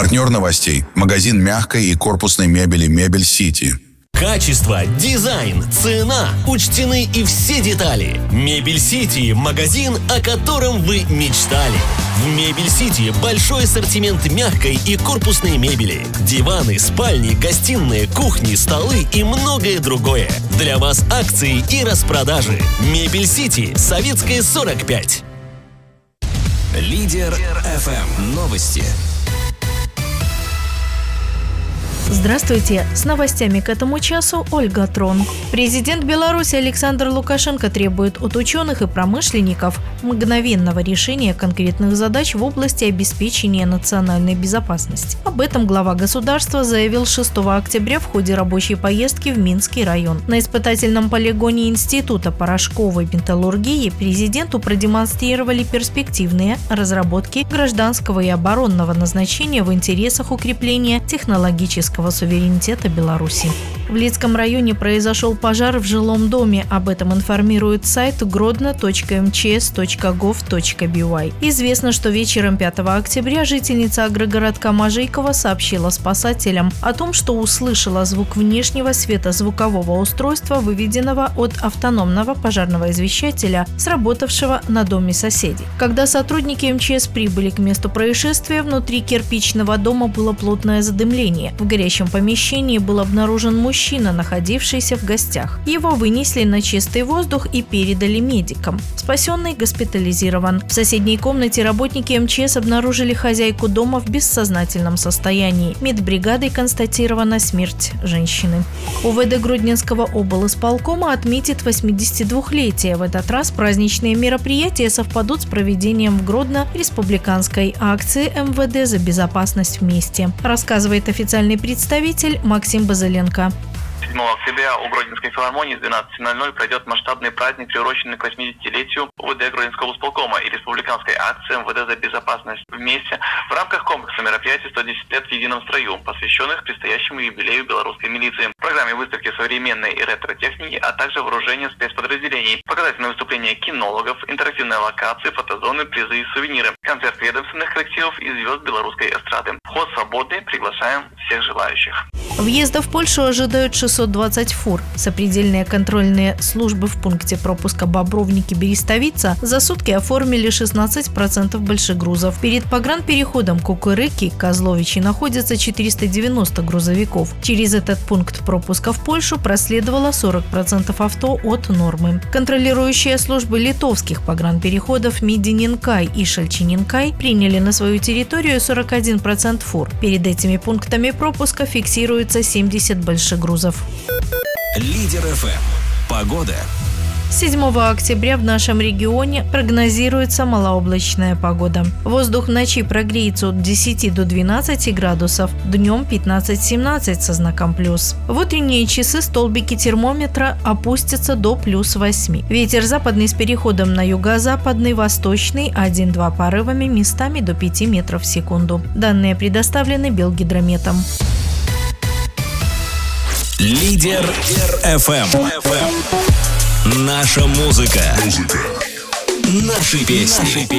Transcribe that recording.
Партнер новостей – магазин мягкой и корпусной мебели «Мебель Сити». Качество, дизайн, цена, учтены и все детали. Мебель Сити – магазин, о котором вы мечтали. В Мебель Сити большой ассортимент мягкой и корпусной мебели. Диваны, спальни, гостиные, кухни, столы и многое другое. Для вас акции и распродажи. Мебель Сити, Советская, 45. Лидер ФМ. Новости. Здравствуйте! С новостями к этому часу Ольга Трон. Президент Беларуси Александр Лукашенко требует от ученых и промышленников мгновенного решения конкретных задач в области обеспечения национальной безопасности. Об этом глава государства заявил 6 октября в ходе рабочей поездки в Минский район. На испытательном полигоне Института порошковой металлургии президенту продемонстрировали перспективные разработки гражданского и оборонного назначения в интересах укрепления технологического суверенитета Беларуси. В Лидском районе произошел пожар в жилом доме. Об этом информирует сайт grodno.mchs.gov.by. Известно, что вечером 5 октября жительница агрогородка Можейково сообщила спасателям о том, что услышала звук внешнего светозвукового устройства, выведенного от автономного пожарного извещателя, сработавшего на доме соседей. Когда сотрудники МЧС прибыли к месту происшествия, внутри кирпичного дома было плотное задымление. В горящем помещении был обнаружен мужчина, находившийся в гостях. Его вынесли на чистый воздух и передали медикам. Спасенный госпитализирован. В соседней комнате работники МЧС обнаружили хозяйку дома в бессознательном состоянии. Медбригадой констатирована смерть женщины. УВД Гродненского облисполкома отметит 82-летие. В этот раз праздничные мероприятия совпадут с проведением в Гродно республиканской акции МВД за безопасность вместе, рассказывает официальный представитель Максим Базыленко. 7 октября у Гродненской филармонии с 12:00 пройдет масштабный праздник, приуроченный к 80-летию УВД Гродненского облсполкома и республиканской акции МВД за безопасность вместе в рамках комплекса мероприятий 110 лет в едином строю, посвященных предстоящему юбилею белорусской милиции. В программе выставки современной и ретро-техники, а также вооружения спецподразделений, показательные выступления кинологов, интерактивные локации, фотозоны, призы и сувениры, концерт ведомственных коллективов и звезд белорусской эстрады. Вход свободный, приглашаем всех желающих. Въезда в Польшу ожидают 620 фур. Сопредельные контрольные службы в пункте пропуска Бобровники-Берестовица за сутки оформили 16% больших грузов. Перед погранпереходом Кукурыки и Козловичи находятся 490 грузовиков. Через этот пункт пропуска в Польшу проследовало 40% авто от нормы. Контролирующие службы литовских погранпереходов Медининкай и Шальчининкай приняли на свою территорию 41% фур. Перед этими пунктами пропуска фиксируется 70 больших грузов. Лидер ФМ. Погода. 7 октября в нашем регионе прогнозируется малооблачная погода. Воздух в ночи прогреется от 10 до 12 градусов, днем 15-17 со знаком плюс. В утренние часы столбики термометра опустятся до плюс 8. Ветер западный с переходом на юго-западный, восточный 1-2 порывами, местами до 5 метров в секунду. Данные предоставлены Белгидрометом. Лидер ФМ. Наша музыка. Наши песни.